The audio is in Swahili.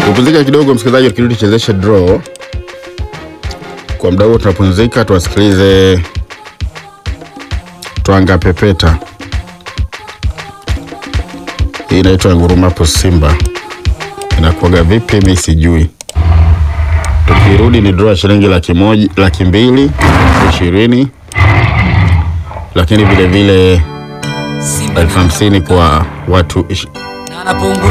Tupumzike kidogo msikilizaji, tukirudi tuchezeshe draw. Kwa muda huo tunapumzika, tuwasikilize Twanga Pepeta. Hii inaitwa Ngurumapo Simba. Inakuwaga vipi mimi sijui. Tukirudi ni draw shilingi 220, lakini vile vile 50,000 kwa watu